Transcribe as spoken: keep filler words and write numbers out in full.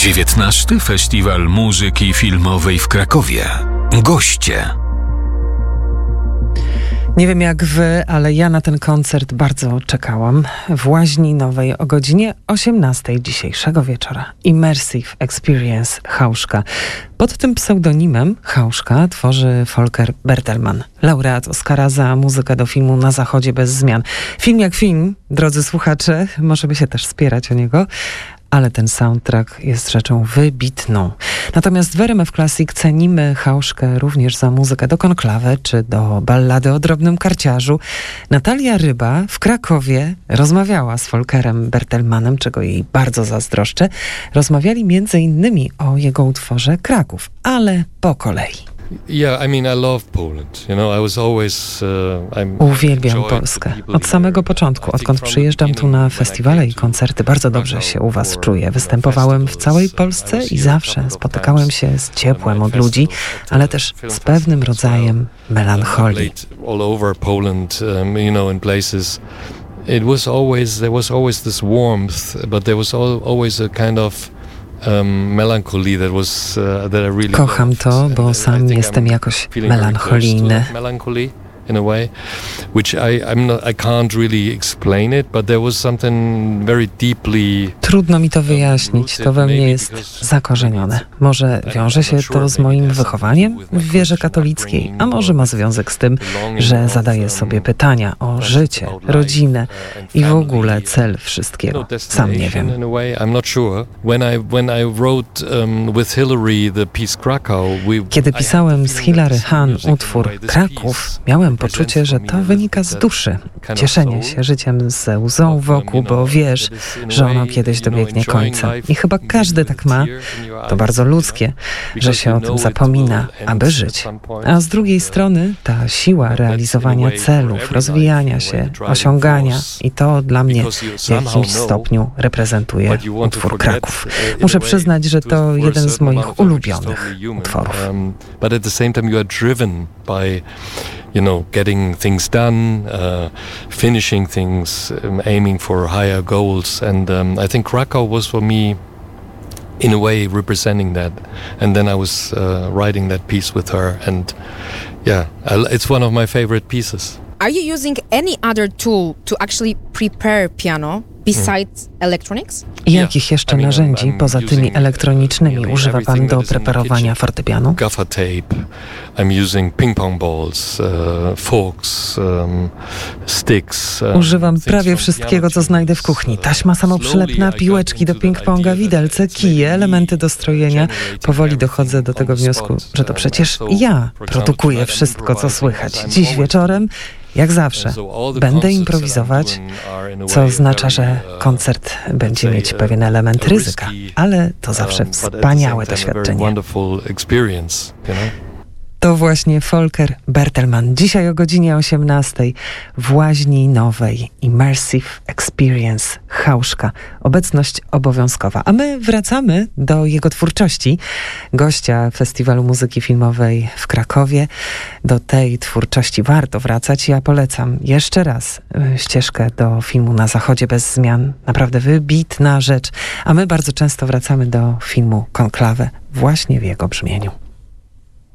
dziewiętnasty Festiwal Muzyki Filmowej w Krakowie. Goście. Nie wiem jak wy, ale ja na ten koncert bardzo czekałam. W Łaźni Nowej o godzinie osiemnastej dzisiejszego wieczora. Immersive Experience Hauszka. Pod tym pseudonimem Hauszka tworzy Volker Bertelmann, laureat Oscara za muzykę do filmu Na Zachodzie bez zmian. Film jak film, drodzy słuchacze, możemy się też spierać o niego, ale ten soundtrack jest rzeczą wybitną. Natomiast w R M F Classic cenimy Hauszkę również za muzykę do Konklawe czy do ballady o drobnym karciarzu. Natalia Ryba w Krakowie rozmawiała z Volkerem Bertelmannem, czego jej bardzo zazdroszczę. Rozmawiali między innymi o jego utworze Kraków, ale po kolei. Yeah, I mean, I love Poland. You know, I was always, uh, I'm, Uwielbiam Polskę. Od samego początku, odkąd przyjeżdżam tu na festiwale i koncerty, bardzo dobrze się u was czuję. Występowałem w całej Polsce i zawsze spotykałem się z ciepłem od ludzi, ale też z pewnym rodzajem melancholii. All over Poland, um, you know, in places, it was always, there was always this warmth, but there was always a kind of Um, melancholy that was, uh, that I really Kocham to, bo sam jestem jakoś melancholijny. In a way, which I I'm not, I can't really explain it, but there was something very deeply. Trudno mi to wyjaśnić, to we mnie jest zakorzenione. Może wiąże się to z moim wychowaniem w wierze katolickiej, a może ma związek z tym, że zadaję sobie pytania o życie, rodzinę i w ogóle cel wszystkiego. Sam nie wiem. Kiedy pisałem z Hilary Hahn utwór Kraków, miałem poczucie, że to wynika z duszy. Cieszenie się życiem ze łzą wokół, bo wiesz, że ono kiedyś dobiegnie końca. I chyba każdy tak ma. To bardzo ludzkie, że się o tym zapomina, aby żyć. A z drugiej strony ta siła realizowania celów, rozwijania się, osiągania i to dla mnie w jakimś stopniu reprezentuje utwór Kraków. Muszę przyznać, że to jeden z moich ulubionych utworów. You know, getting things done, uh, finishing things, um, aiming for higher goals. And um, I think Krakow was for me, in a way, representing that. And then I was uh, writing that piece with her. And yeah, I, it's one of my favorite pieces. Are you using any other tool to actually prepare piano besides electronics? Jakich jeszcze narzędzi poza tymi elektronicznymi używa pan do preparowania fortepianu? Gaffer tape. I'm using ping pong balls, uh, forks, um, sticks. Uh, Używam prawie wszystkiego, co znajdę w kuchni. Taśma samoprzylepna, piłeczki do ping-ponga, widelce, kije, elementy do strojenia. Powoli dochodzę do tego wniosku, że to przecież ja produkuję wszystko, co słychać. Dziś wieczorem, jak zawsze, będę improwizować, co oznacza, że koncert będzie mieć pewien element ryzyka, ale to zawsze wspaniałe doświadczenie. To właśnie Volker Bertelmann. Dzisiaj o godzinie osiemnastej w Łaźni Nowej. Immersive Experience Hauszka. Obecność obowiązkowa. A my wracamy do jego twórczości. Gościa Festiwalu Muzyki Filmowej w Krakowie. Do tej twórczości warto wracać. Ja polecam jeszcze raz ścieżkę do filmu Na Zachodzie bez zmian. Naprawdę wybitna rzecz. A my bardzo często wracamy do filmu Konklawe właśnie w jego brzmieniu.